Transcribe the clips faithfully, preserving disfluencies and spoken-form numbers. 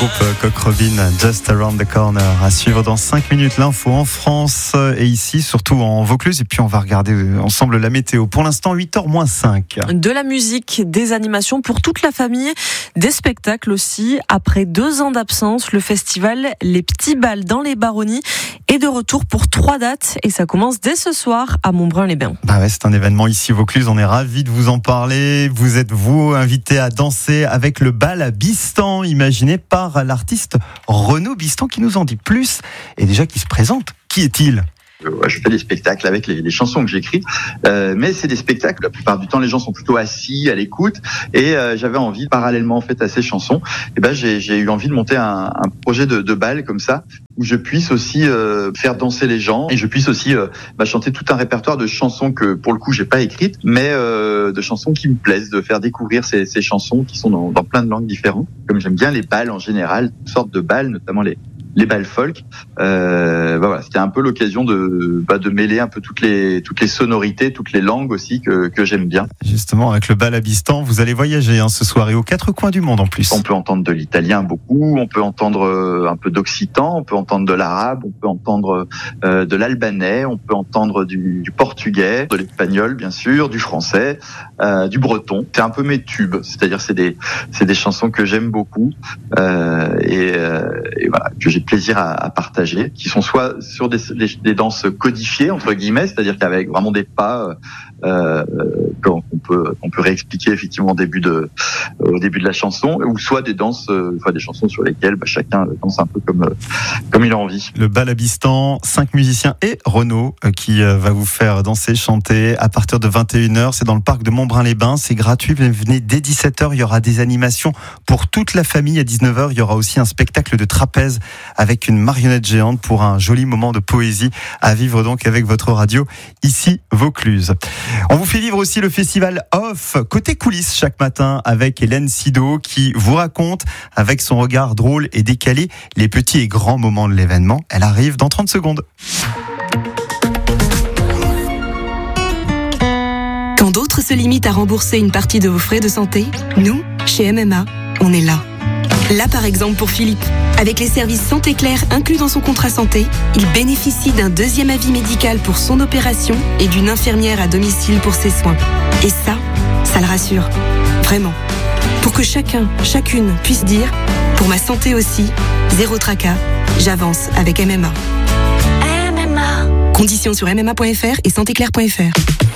groupe Coq Robin, Just Around the Corner. À suivre dans cinq minutes l'info en France et ici, surtout en Vaucluse. Et puis on va regarder ensemble la météo. Pour l'instant, huit heures moins cinq. De la musique, des animations pour toute la famille, des spectacles aussi. Après deux ans d'absence, le festival Les Petits Bals dans les Baronnies est de retour pour trois dates. Et ça commence dès ce soir à Montbrun-les-Bains. Bah ouais, c'est un événement ici Vaucluse. On est ravis de vous en parler. Vous êtes, vous, invité à danser avec le bal à Bistan, imaginé par l'artiste Renaud Bistan, qui nous en dit plus et déjà qui se présente. Qui est-il ? Je fais des spectacles avec les, les chansons que j'écris, euh, mais c'est des spectacles. La plupart du temps, les gens sont plutôt assis à l'écoute, et euh, j'avais envie, parallèlement en fait à ces chansons, et ben j'ai, j'ai eu envie de monter un, un projet de, de bal comme ça, où je puisse aussi euh, faire danser les gens, et je puisse aussi euh, bah, chanter tout un répertoire de chansons que pour le coup j'ai pas écrites, mais euh, de chansons qui me plaisent, de faire découvrir ces, ces chansons qui sont dans, dans plein de langues différentes. Comme j'aime bien les bals en général, toutes sortes de bals, notamment les les bals folk, euh, bah voilà, c'était un peu l'occasion de bah, de mêler un peu toutes les toutes les sonorités, toutes les langues aussi que que j'aime bien. Justement, avec le bal à Bistan, vous allez voyager hein, ce soir et aux quatre coins du monde en plus. On peut entendre de l'italien beaucoup, on peut entendre euh, un peu d'occitan, on peut entendre de l'arabe, on peut entendre euh, de l'albanais, on peut entendre du, du portugais, de l'espagnol bien sûr, du français, euh, du breton. C'est un peu mes tubes, c'est-à-dire c'est des c'est des chansons que j'aime beaucoup euh, et, euh, et voilà que j'ai plaisir à, à partager, qui sont soit sur des, des, des danses codifiées entre guillemets, c'est-à-dire qu'avec vraiment des pas euh, qu'on peut qu'on peut réexpliquer effectivement au début de au début de la chanson, ou soit des danses, euh, soit des chansons sur lesquelles bah, chacun danse un peu comme comme il a envie. Le bal à Bistan, cinq musiciens et Renaud euh, qui euh, va vous faire danser, chanter à partir de vingt et une heures. C'est dans le parc de Montbrun-les-Bains, c'est gratuit. Venez dès dix-sept heures. Il y aura des animations pour toute la famille. À dix-neuf heures, il y aura aussi un spectacle de trapèze avec une marionnette géante pour un joli moment de poésie à vivre donc avec votre radio ici Vaucluse. On vous fait vivre aussi le festival Off côté coulisses chaque matin avec Hélène Sido qui vous raconte avec son regard drôle et décalé les petits et grands moments de l'événement. Elle arrive dans trente secondes. Quand d'autres se limitent à rembourser une partie de vos frais de santé, nous, chez M M A, on est là. Là par exemple pour Philippe. Avec les services Santé Claire inclus dans son contrat santé, il bénéficie d'un deuxième avis médical pour son opération et d'une infirmière à domicile pour ses soins. Et ça, ça le rassure. Vraiment. Pour que chacun, chacune puisse dire « Pour ma santé aussi, zéro tracas, j'avance avec M M A ». M M A. Conditions sur m m a point f r et santé claire point f r.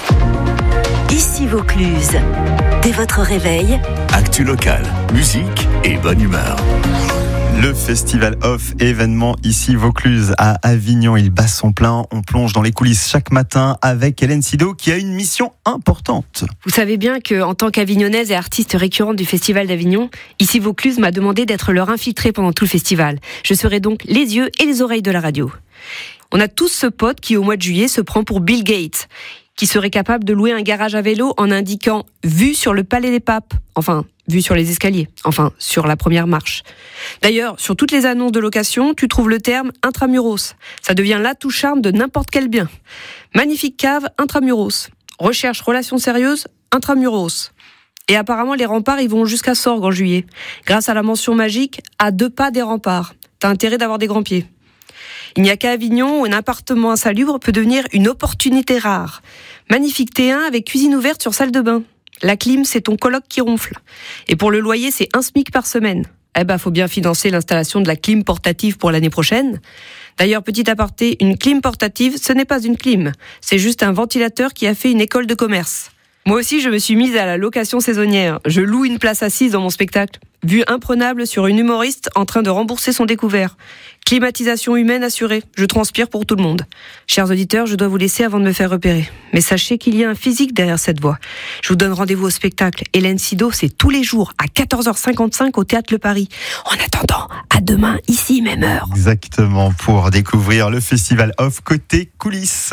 Ici Vaucluse. Dès votre réveil, actu local, musique et bonne humeur. Le festival Off, événement ici Vaucluse à Avignon, il bat son plein. On plonge dans les coulisses chaque matin avec Hélène Sido qui a une mission importante. Vous savez bien qu'en tant qu'avignonnaise et artiste récurrente du festival d'Avignon, ici Vaucluse m'a demandé d'être leur infiltrée pendant tout le festival. Je serai donc les yeux et les oreilles de la radio. On a tous ce pote qui au mois de juillet se prend pour Bill Gates, qui serait capable de louer un garage à vélo en indiquant « vue sur le Palais des Papes », enfin, vue sur les escaliers, enfin, sur la première marche. D'ailleurs, sur toutes les annonces de location, tu trouves le terme « intramuros ». Ça devient l'atout charme de n'importe quel bien. Magnifique cave, intramuros. Recherche relations sérieuses, intramuros. Et apparemment, les remparts, ils vont jusqu'à Sorgues en juillet. Grâce à la mention magique « à deux pas des remparts ». T'as intérêt d'avoir des grands pieds. Il n'y a qu'à Avignon où un appartement insalubre peut devenir une opportunité rare. Magnifique T un avec cuisine ouverte sur salle de bain. La clim, c'est ton coloc qui ronfle. Et pour le loyer, c'est un SMIC par semaine. Eh ben, faut bien financer l'installation de la clim portative pour l'année prochaine. D'ailleurs, petit aparté, une clim portative, ce n'est pas une clim. C'est juste un ventilateur qui a fait une école de commerce. Moi aussi, je me suis mise à la location saisonnière. Je loue une place assise dans mon spectacle. Vue imprenable sur une humoriste en train de rembourser son découvert. Climatisation humaine assurée. Je transpire pour tout le monde. Chers auditeurs, je dois vous laisser avant de me faire repérer. Mais sachez qu'il y a un physique derrière cette voix. Je vous donne rendez-vous au spectacle. Hélène Sido, c'est tous les jours à quatorze heures cinquante-cinq au Théâtre Le Paris. En attendant, à demain, ici, même heure. Exactement, pour découvrir le festival Off côté coulisses.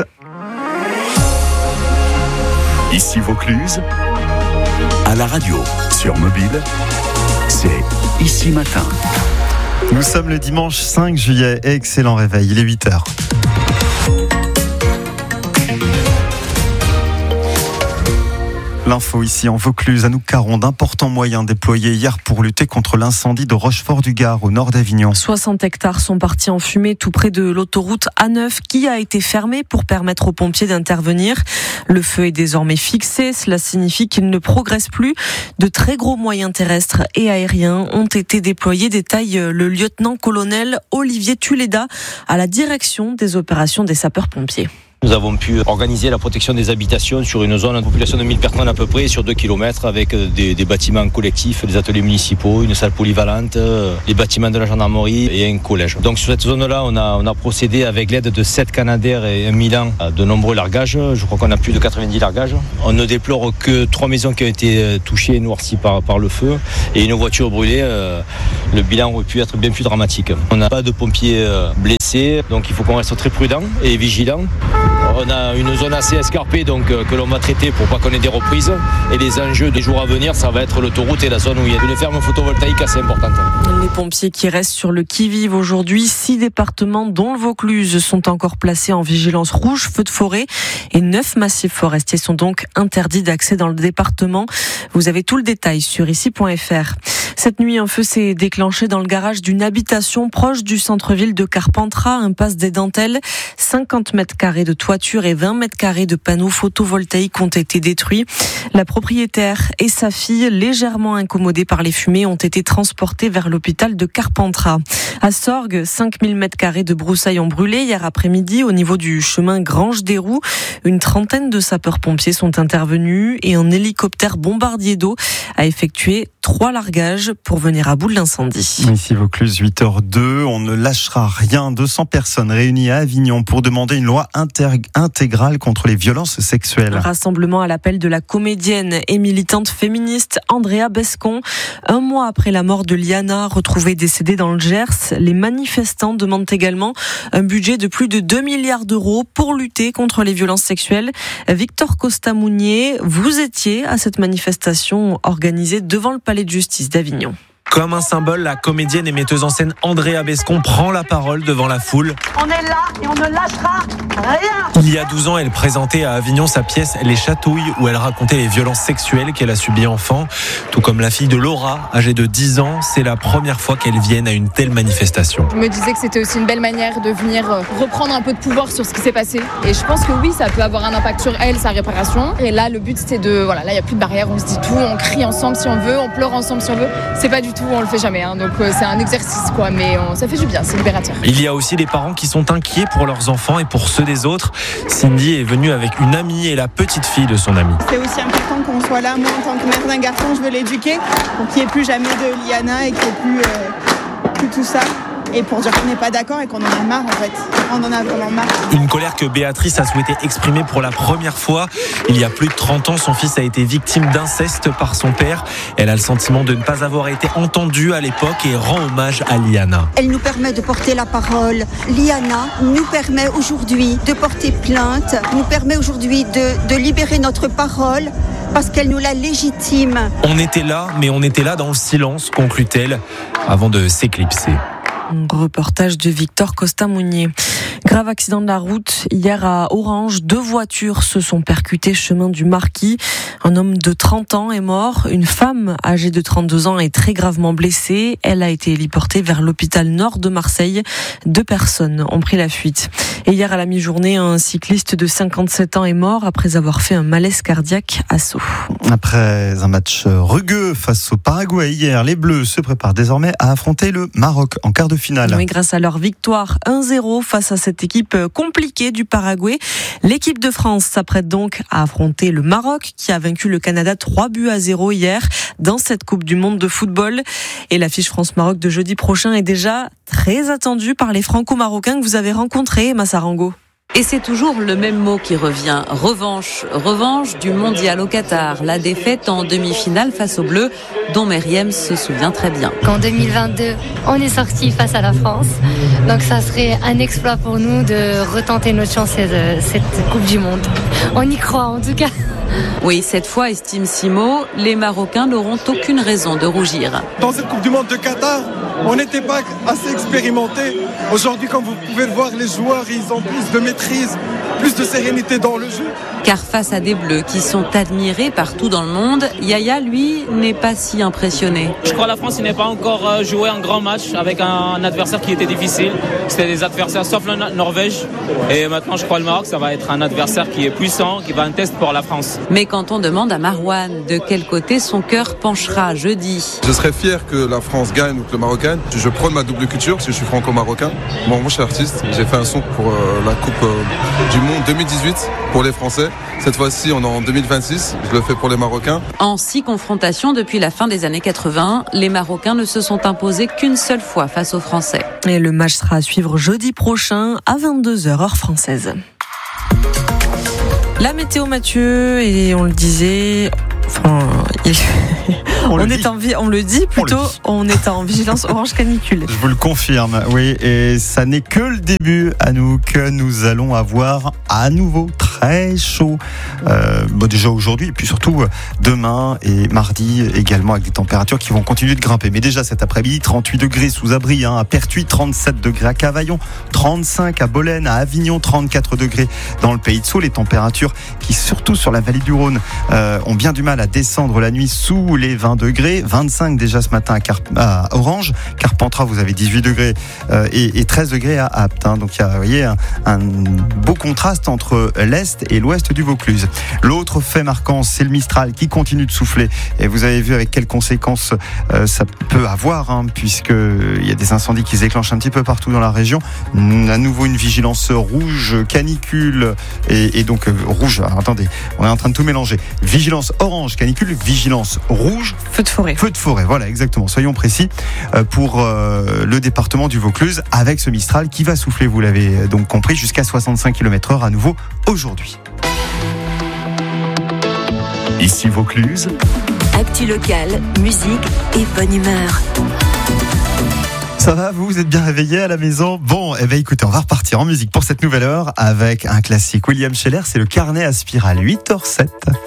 Ici Vaucluse, à la radio, sur mobile, c'est Ici Matin. Nous sommes le dimanche cinq juillet, excellent réveil, il est huit heures. L'info ici en Vaucluse, Anouk Caron, d'importants moyens déployés hier pour lutter contre l'incendie de Rochefort-du-Gard au nord d'Avignon. soixante hectares sont partis en fumée tout près de l'autoroute A neuf qui a été fermée pour permettre aux pompiers d'intervenir. Le feu est désormais fixé, cela signifie qu'il ne progresse plus. De très gros moyens terrestres et aériens ont été déployés, détaille le lieutenant-colonel Olivier Tuleda à la direction des opérations des sapeurs-pompiers. Nous avons pu organiser la protection des habitations sur une zone de population de mille personnes à peu près, sur deux kilomètres, avec des, des bâtiments collectifs, des ateliers municipaux, une salle polyvalente, les bâtiments de la gendarmerie et un collège. Donc sur cette zone-là, on a, on a procédé avec l'aide de sept Canadair et un Milan à de nombreux largages. Je crois qu'on a plus de quatre-vingt-dix largages. On ne déplore que trois maisons qui ont été touchées et noircies par, par le feu et une voiture brûlée. Le bilan aurait pu être bien plus dramatique. On n'a pas de pompiers blessés, donc il faut qu'on reste très prudent et vigilant. On a une zone assez escarpée donc, euh, que l'on va traiter pour pas qu'on ait des reprises. Et les enjeux des jours à venir, ça va être l'autoroute et la zone où il y a une ferme photovoltaïque assez importante. Les pompiers qui restent sur le qui-vive aujourd'hui, six départements dont le Vaucluse sont encore placés en vigilance rouge, feu de forêt, et neuf massifs forestiers sont donc interdits d'accès dans le département. Vous avez tout le détail sur ici point f r. Cette nuit, un feu s'est déclenché dans le garage d'une habitation proche du centre-ville de Carpentras, impasse des Dentelles. cinquante mètres carrés de toiture et vingt mètres carrés de panneaux photovoltaïques ont été détruits. La propriétaire et sa fille, légèrement incommodées par les fumées, ont été transportées vers l'hôpital de Carpentras. À Sorgues, cinq mille mètres carrés de broussailles ont brûlé hier après-midi au niveau du chemin Grange des Roues. Une trentaine de sapeurs-pompiers sont intervenus et un hélicoptère bombardier d'eau a effectué trois largages pour venir à bout de l'incendie. Ici Vaucluse, huit heures deux, on ne lâchera rien. deux cents personnes réunies à Avignon pour demander une loi inter- intégrale contre les violences sexuelles. Un rassemblement à l'appel de la comédienne et militante féministe Andrea Bescon. Un mois après la mort de Liana, retrouvée décédée dans le Gers, les manifestants demandent également un budget de plus de deux milliards d'euros pour lutter contre les violences sexuelles. Victor Costa-Mounier, vous étiez à cette manifestation organisée devant le palais de justice d'Avignon. Comme un symbole, la comédienne et metteuse en scène Andrea Bescon prend la parole devant la foule. On est là et on ne lâchera rien. Il y a douze ans, elle présentait à Avignon sa pièce Les Chatouilles, où elle racontait les violences sexuelles qu'elle a subies enfant. Tout comme la fille de Laura, âgée de dix ans, c'est la première fois qu'elle vienne à une telle manifestation. Je me disais que c'était aussi une belle manière de venir reprendre un peu de pouvoir sur ce qui s'est passé. Et je pense que oui, ça peut avoir un impact sur elle, sa réparation. Et là, le but, c'était de... Voilà, là, il n'y a plus de barrière, on se dit tout, on crie ensemble si on veut, on pleure ensemble si on veut. C'est pas du tout, on le fait jamais, hein. Donc euh, c'est un exercice, quoi. Mais on, ça fait du bien, c'est libérateur. Il y a aussi des parents qui sont inquiets pour leurs enfants et pour ceux des autres. Cindy est venue avec une amie et la petite fille de son amie. C'est aussi important qu'on soit là. Moi, en tant que mère d'un garçon, je veux l'éduquer pour qu'il n'y ait plus jamais de Liana et qu'il n'y ait plus, euh, plus tout ça. Et pour dire qu'on n'est pas d'accord et qu'on en a marre, en fait. On en a vraiment marre. Une colère que Béatrice a souhaité exprimer pour la première fois. Il y a plus de trente ans, son fils a été victime d'inceste par son père. Elle a le sentiment de ne pas avoir été entendue à l'époque et rend hommage à Liana. Elle nous permet de porter la parole. Liana nous permet aujourd'hui de porter plainte, nous permet aujourd'hui de, de libérer notre parole parce qu'elle nous la légitime. On était là, mais on était là dans le silence, conclut-elle, avant de s'éclipser. Reportage de Victor Costa-Mounier. Grave accident de la route. Hier à Orange, deux voitures se sont percutées chemin du Marquis. Un homme de trente ans est mort. Une femme âgée de trente-deux ans est très gravement blessée. Elle a été héliportée vers l'hôpital nord de Marseille. Deux personnes ont pris la fuite. Et hier à la mi-journée, un cycliste de cinquante-sept ans est mort après avoir fait un malaise cardiaque à Sceaux. Après un match rugueux face au Paraguay hier, les Bleus se préparent désormais à affronter le Maroc en quart de finale. Oui, grâce à leur victoire un zéro face à cette équipe compliquée du Paraguay, l'équipe de France s'apprête donc à affronter le Maroc qui a vaincu le Canada trois buts à zéro hier dans cette Coupe du Monde de football. Et l'affiche France-Maroc de jeudi prochain est déjà très attendue par les Franco-Marocains que vous avez rencontrés, Massarango. Et c'est toujours le même mot qui revient, revanche. Revanche du mondial au Qatar. La défaite en demi-finale face aux Bleus, dont Meriem se souvient très bien. En deux mille vingt-deux, on est sorti face à la France. Donc ça serait un exploit pour nous de retenter notre chance de cette Coupe du Monde. On y croit en tout cas. Oui, cette fois, estime Simo, les Marocains n'auront aucune raison de rougir. Dans cette Coupe du Monde de Qatar, on n'était pas assez expérimentés. Aujourd'hui, comme vous pouvez le voir, les joueurs, ils ont plus de maîtrise, plus de sérénité dans le jeu. Car face à des Bleus qui sont admirés partout dans le monde, Yaya, lui, n'est pas si impressionné. Je crois que la France n'est pas encore joué un grand match avec un adversaire qui était difficile. C'était des adversaires sauf la Norvège. Et maintenant, je crois que le Maroc, ça va être un adversaire qui est puissant, qui va un test pour la France. Mais quand on demande à Marouane de quel côté son cœur penchera jeudi. Je serais fier que la France gagne ou que le Maroc gagne. Je prône ma double culture parce que je suis franco-marocain. Bon, moi, je suis artiste. J'ai fait un son pour euh, la Coupe euh, du Monde deux mille dix-huit pour les Français. Cette fois-ci, on est en deux mille vingt-six. Je le fais pour les Marocains. En six confrontations depuis la fin des années quatre-vingts, les Marocains ne se sont imposés qu'une seule fois face aux Français. Et le match sera à suivre jeudi prochain à vingt-deux heures heure française. La météo, Mathieu, et on le disait... Enfin, il... on, on, est en vi... on le dit plutôt, on, le dit. on est en vigilance orange canicule. Je vous le confirme, oui, et ça n'est que le début, à nous, que nous allons avoir à nouveau très chaud. Euh, bon, déjà aujourd'hui, et puis surtout demain et mardi également, avec des températures qui vont continuer de grimper. Mais déjà cet après-midi, trente-huit degrés sous abri hein, à Pertuis, trente-sept degrés à Cavaillon, trente-cinq à Bolène, à Avignon, trente-quatre degrés dans le Pays de Sceaux. Les températures qui, surtout sur la vallée du Rhône, euh, ont bien du mal à descendre la nuit sous les vingt degrés, vingt-cinq déjà ce matin à, Carp- à Orange, Carpentras vous avez dix-huit degrés euh, et, et treize degrés à Apt. Hein. Donc il y a, vous voyez, un, un beau contraste entre l'est et l'ouest du Vaucluse. L'autre fait marquant, c'est le Mistral qui continue de souffler et vous avez vu avec quelles conséquences euh, ça peut avoir, hein, puisque il y a des incendies qui se déclenchent un petit peu partout dans la région. À nouveau une vigilance rouge, canicule et, et donc euh, rouge. Alors, attendez, on est en train de tout mélanger. Vigilance orange, canicule, vigilance rouge, feu de forêt. Feu de forêt, voilà, exactement. Soyons précis euh, pour euh, le département du Vaucluse avec ce Mistral qui va souffler, vous l'avez donc compris, jusqu'à soixante-cinq kilomètres heure à nouveau aujourd'hui. Ici Vaucluse. Actu locale, musique et bonne humeur. Ça va, vous, vous êtes bien réveillés à la maison? Bon, eh ben écoutez, on va repartir en musique pour cette nouvelle heure avec un classique. William Scheller, c'est le Carnet à spirale, huit heures zéro sept.